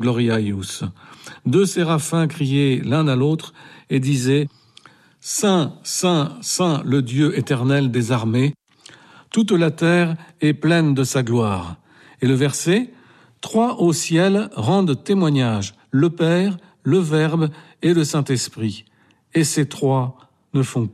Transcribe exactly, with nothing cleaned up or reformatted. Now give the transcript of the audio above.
Gloria eius. Deux séraphins criaient l'un à l'autre et disaient « Saint, Saint, Saint, le Dieu éternel des armées, toute la terre est pleine de sa gloire. » Et le verset « Trois au ciel rendent témoignage, le Père, le Verbe et le Saint-Esprit. Et ces trois ne font qu'un. »